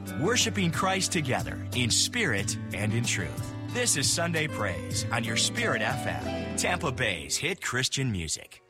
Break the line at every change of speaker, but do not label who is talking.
worshiping Christ together in spirit and in truth. This is Sunday Praise on your Spirit FM, Tampa Bay's hit Christian music.